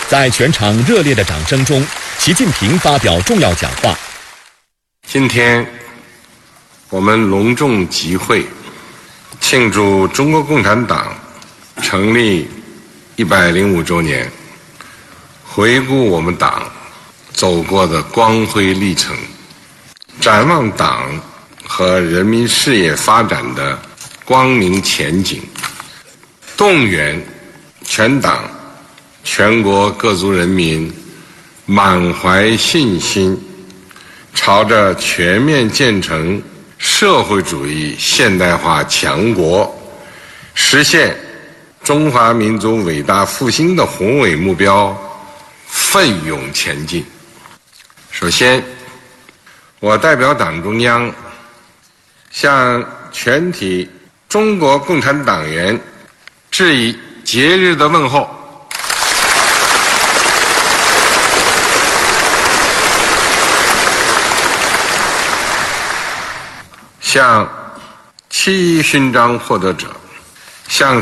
在全场热烈的掌声中，习近平发表重要讲话。 今天，我们隆重集会，庆祝中国共产党成立105周年，回顾我们党走过的光辉历程，展望党和人民事业发展的光明前景，动员全党全国各族人民满怀信心，朝着全面建成社会主义现代化强国，实现中华民族伟大复兴的宏伟目标奋勇前进。首先，我代表党中央向全体中国共产党员致以节日的问候。向七一勋章获得者，向